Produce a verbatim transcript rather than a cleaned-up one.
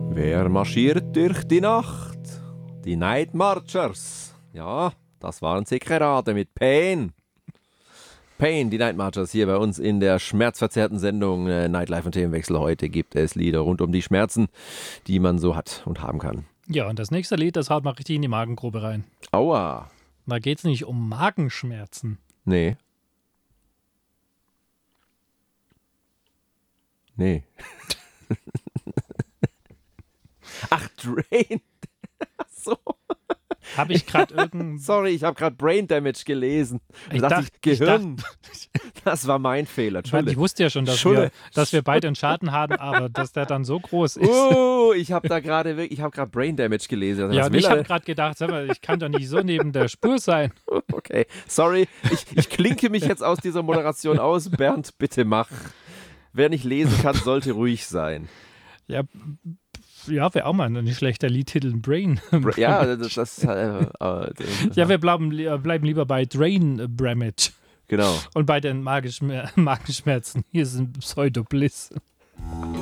Wer marschiert durch die Nacht? Die Night Marchers. Ja, das waren sie gerade mit Pain. Pain, die Night Marchers hier bei uns in der schmerzverzerrten Sendung äh, Nightlife und Themenwechsel. Heute gibt es Lieder rund um die Schmerzen, die man so hat und haben kann. Ja, und das nächste Lied, das haut mal richtig in die Magengrube rein. Aua. Da geht es nicht um Magenschmerzen. Nee. Nee. Ach, Drain. Ach so. Habe ich gerade irgendein... Sorry, ich habe gerade Brain Damage gelesen. Da Ich dachte dacht- ich, Gehirn. ich Das war mein Fehler. Ich, meine, ich Entschuldigung. wusste ja schon, dass Schule. wir, dass wir beide einen Schaden haben, aber dass der dann so groß ist. Oh, ich habe da gerade wirklich, ich habe gerade Brain Damage gelesen. ja, Was und will ich er habe denn? gerade gedacht, sag mal, ich kann doch nicht so neben der Spur sein. Okay, sorry. Ich, ich klinke mich jetzt aus dieser Moderation aus. Bernd, bitte mach. Wer nicht lesen kann, sollte ruhig sein. Ja, ja wäre auch mal ein nicht schlechter Liedtitel, Brain. Bra- Ja, das, das äh, äh, Ja, wir bleiben, bleiben lieber bei Drain Bramage genau. und bei den Magenschmer- Magenschmerzen. Hier sind Pseudo-Bliss.